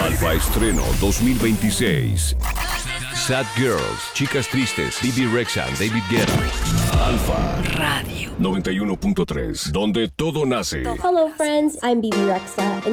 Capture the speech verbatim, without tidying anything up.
Alfa Estreno dos mil veintiséis. Sad Girls, Chicas Tristes, B B Rexha, David Guetta. Alfa Radio noventa y uno punto tres, donde todo nace. Hello friends, I'm B B Rexha and